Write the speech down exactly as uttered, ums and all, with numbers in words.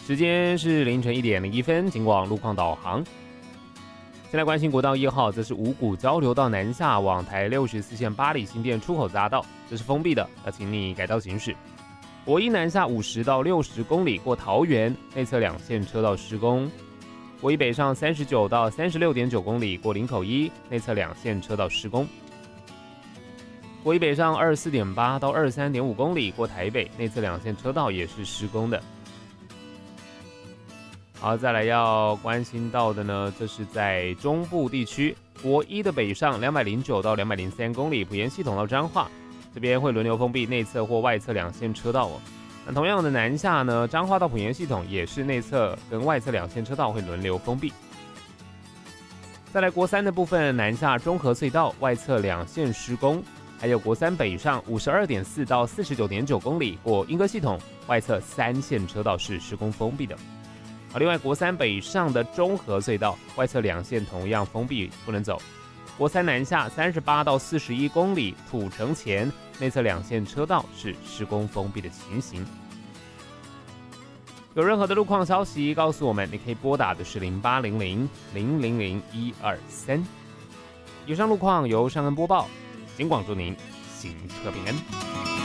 时间是凌晨一点零一分，警广路况导航。先来关心国道一号，这是五股交流道南下往台六十四线八里新店出口匝道，这是封闭的，要请你改道行驶。国一南下五十到六十公里过桃园，内侧两线车道施工。国一北上三十九到三十六点九公里过林口一，内侧两线车道施工。国一北上二十四点八到二十三点五公里过台北，内侧两线车道也是施工的。好，再来要关心到的呢，这是在中部地区，国一的北上两百零九到两百零三公里，埔盐系统到彰化，这边会轮流封闭内侧或外侧两线车道哦。那同样的南下呢，彰化到埔盐系统也是内侧跟外侧两线车道会轮流封闭。再来国三的部分，南下中和隧道外侧两线施工，还有国三北上五十二点四到四十九点九公里过莺歌系统，外侧三线车道是施工封闭的。另外，国三北上的中和隧道外侧两线同样封闭，不能走。国三南下三十八到四十一公里土城前，内侧两线车道是施工封闭的情形。有任何的路况消息告诉我们，你可以拨打的是零八零零零零零一二三。以上路况由尚恩播报，警广祝您行车平安。